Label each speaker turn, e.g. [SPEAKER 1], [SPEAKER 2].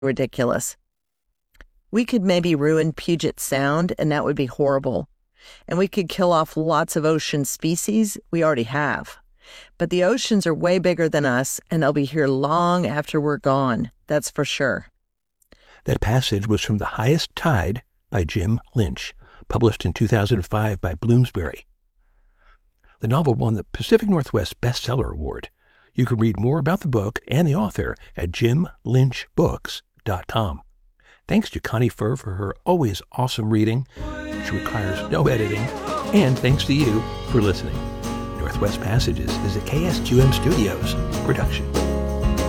[SPEAKER 1] ridiculous. We could maybe ruin Puget Sound, and that would be horrible. And we could kill off lots of ocean species. We already have. But the oceans are way bigger than us, and they'll be here long after we're gone. That's for sure.
[SPEAKER 2] That passage was from The Highest Tide by Jim Lynch, published in 2005 by Bloomsbury. The novel won the Pacific Northwest Bestseller Award. You can read more about the book and the author at jimlynchbooks.com. Thanks to Connie Furr for her always awesome reading, which requires no editing, and thanks to you for listening. Northwest Passages is a KSQM Studios production.